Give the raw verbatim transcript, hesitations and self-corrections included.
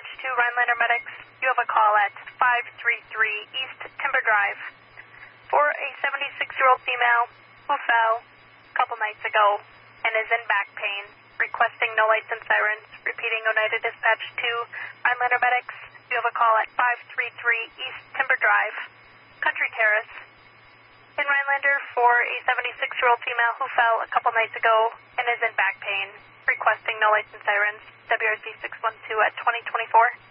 Dispatch to Rhinelander Medics. You have a call at five three three East Timber Drive for a seventy-six-year-old female who fell a couple nights ago and is in back pain, requesting no lights and sirens. Repeating, Oneida Dispatch to Rhinelander Medics. You have a call at five three three East Timber Drive, Country Terrace, in Rhinelander for a seventy-six-year-old female who fell a couple nights ago and is in back pain, requesting no lights and sirens. W R Z six one two at twenty twenty-four.